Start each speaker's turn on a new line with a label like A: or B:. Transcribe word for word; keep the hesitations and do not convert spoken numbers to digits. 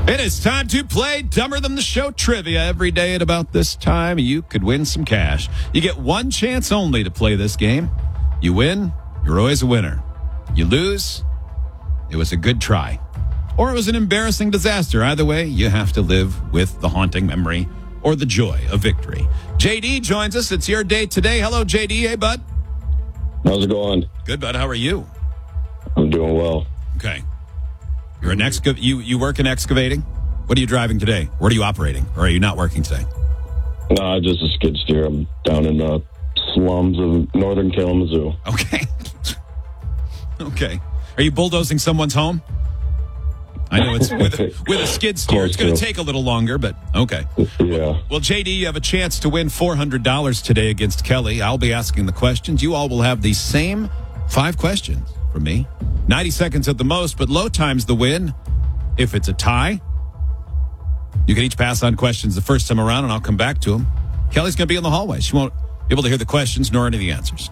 A: It is time to play Dumber Than the Show trivia. Every day at about this time, you could win some cash. You get one chance only to play this game. You win, you're always a winner. You lose, it was a good try. Or it was an embarrassing disaster. Either way, you have to live with the haunting memory or the joy of victory. J D joins us. It's your day today. Hello, J D. Hey, bud.
B: How's it going?
A: Good, bud. How are you?
B: I'm doing well.
A: Okay. You're an excav- you you work in excavating? What are you driving today? Where are you operating? Or are you not working today?
B: Nah, just a skid steer. I'm down in the slums of northern Kalamazoo.
A: Okay. Okay. Are you bulldozing someone's home? I know it's with a, with a skid steer. It's going to take a little longer, but okay.
B: Yeah.
A: Well, J D, you have a chance to win four hundred dollars today against Kelly. I'll be asking the questions. You all will have the same five questions from me. ninety seconds at the most, but low time's the win. If it's a tie, you can each pass on questions the first time around, and I'll come back to them. Kelly's going to be in the hallway. She won't be able to hear the questions nor any of the answers.